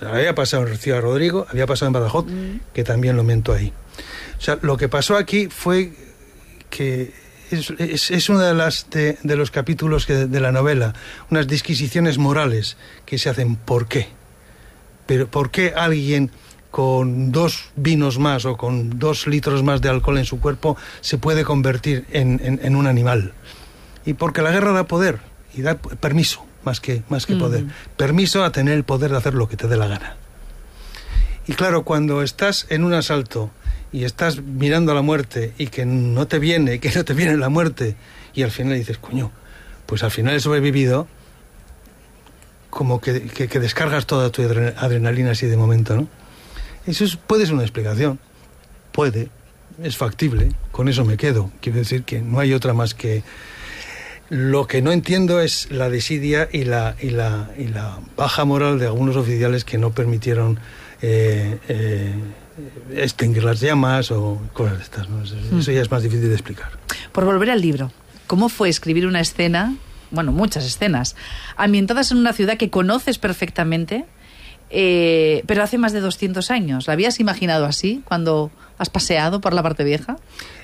Había pasado en Ciudad Rodrigo, había pasado en Badajoz, que también lo meto ahí. O sea, lo que pasó aquí fue que es uno de los capítulos de la novela, unas disquisiciones morales que se hacen. ¿Por qué? Pero ¿por qué alguien con 2 vinos más o con 2 litros más de alcohol en su cuerpo se puede convertir en un animal? Y porque la guerra da poder y da permiso, más que poder. Permiso a tener el poder de hacer lo que te dé la gana. Y claro, cuando estás en un asalto y estás mirando a la muerte y que no te viene la muerte, y al final dices, coño, pues al final he sobrevivido, como que descargas toda tu adrenalina así de momento, ¿no? Eso puede ser una explicación, es factible, con eso me quedo. Quiero decir que no hay otra más que... Lo que no entiendo es la desidia y la baja moral de algunos oficiales que no permitieron extinguir las llamas o cosas de estas, ¿no? Eso ya es más difícil de explicar. Por volver al libro, ¿cómo fue escribir una escena, bueno, muchas escenas, ambientadas en una ciudad que conoces perfectamente, pero hace más de 200 años? ¿La habías imaginado así cuando has paseado por la parte vieja?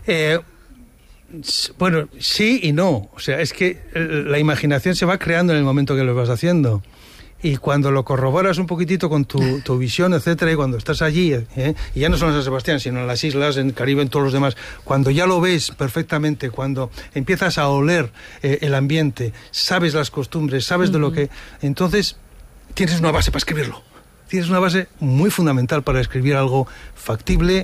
Bueno, sí y no. O sea, es que la imaginación se va creando en el momento que lo vas haciendo. Y cuando lo corroboras un poquitito con tu visión, etcétera, y cuando estás allí, y ya no solo en San Sebastián, sino en las islas, en el Caribe, en todos los demás, cuando ya lo ves perfectamente, cuando empiezas a oler el ambiente, sabes las costumbres, sabes de lo que... Entonces, tienes una base para escribirlo. Tienes una base muy fundamental para escribir algo factible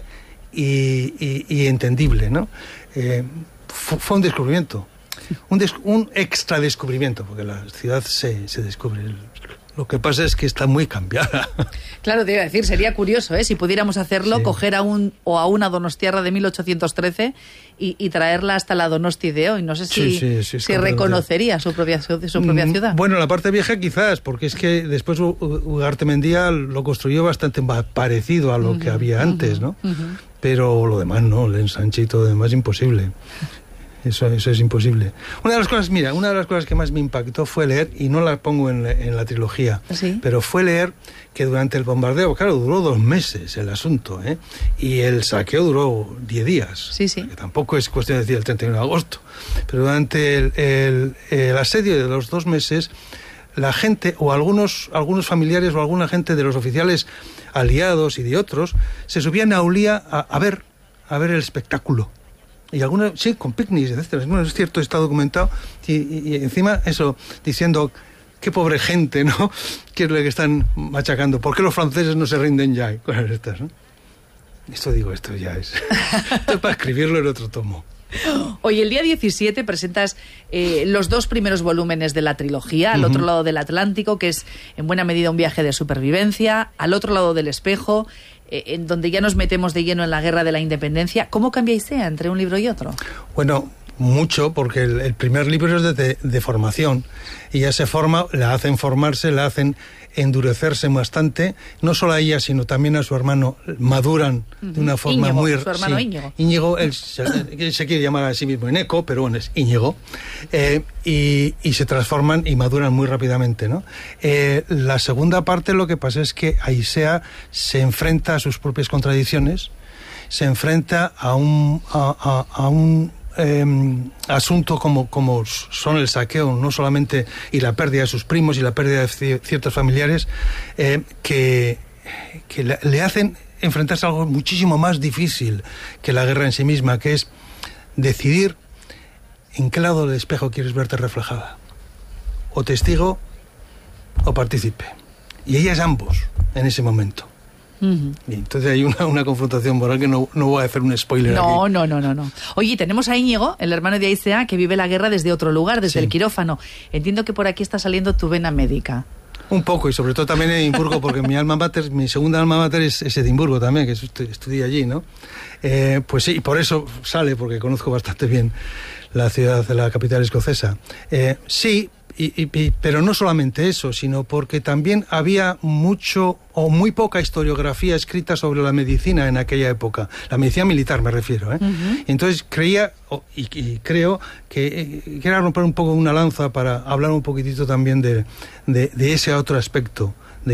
y entendible, ¿no? Fue un descubrimiento, un extra descubrimiento, porque la ciudad se descubre. Lo que pasa es que está muy cambiada. Claro, te iba a decir, sería curioso, si pudiéramos hacerlo, coger a una donostiarra de 1813 y traerla hasta la Donosti de hoy. No sé si reconocería su propia ciudad. Bueno, la parte vieja quizás, porque es que después Ugartemendia lo construyó bastante parecido a lo que había antes, ¿no? Pero lo demás no, el ensanche y todo lo demás imposible. Eso es imposible. Una de las cosas que más me impactó fue leer, y no la pongo en la trilogía, ¿sí? Pero fue leer que durante el bombardeo, claro, duró 2 meses el asunto, y el saqueo duró 10 días. Sí. Que tampoco es cuestión de decir el 31 de agosto. Pero durante el asedio de los 2 meses, la gente, o algunos familiares o alguna gente de los oficiales aliados y de otros, se subían a Ulia a ver el espectáculo. Y algunos, sí, con picnics, etcétera. Bueno, es cierto, está documentado. Y encima eso, diciendo, qué pobre gente, ¿no? ¿Qué es lo que están machacando? ¿Por qué los franceses no se rinden ya? Y cosas estas, ¿no? Esto ya es... Esto es para escribirlo en otro tomo. Hoy, el día 17, presentas los 2 primeros volúmenes de la trilogía, Al otro lado del Atlántico, que es en buena medida un viaje de supervivencia, Al otro lado del espejo, en donde ya nos metemos de lleno en la guerra de la independencia. ¿Cómo cambia ISEA entre un libro y otro? Bueno, mucho, porque el primer libro es de formación, y ya se forma, la hacen formarse, la hacen endurecerse bastante, no solo a ella, sino también a su hermano, maduran de una forma Íñigo, muy... su hermano Íñigo. Íñigo, él se quiere llamar a sí mismo Eneco, pero bueno, es Íñigo, y se transforman y maduran muy rápidamente, ¿no? La segunda parte, lo que pasa es que Aisea se enfrenta a sus propias contradicciones, se enfrenta a un asunto como son el saqueo, no solamente, y la pérdida de sus primos y la pérdida de ciertos familiares, que le hacen enfrentarse a algo muchísimo más difícil que la guerra en sí misma, que es decidir en qué lado del espejo quieres verte reflejada, o testigo o partícipe, y ella es ambos en ese momento. Y entonces hay una confrontación moral que no voy a hacer un spoiler aquí. No. Oye, tenemos a Íñigo, el hermano de Aisea, que vive la guerra desde otro lugar, desde el quirófano. Entiendo que por aquí está saliendo tu vena médica. Un poco, y sobre todo también en Edimburgo, porque mi segunda alma mater es Edimburgo también, que estudié allí, ¿no? Pues sí, y por eso sale, porque conozco bastante bien la ciudad, la capital escocesa. Sí, pero no solamente eso, sino porque también había mucho o muy poca historiografía escrita sobre la medicina en aquella época, la medicina militar me refiero, Entonces creía y creo que era romper un poco una lanza para hablar un poquitito también de ese otro aspecto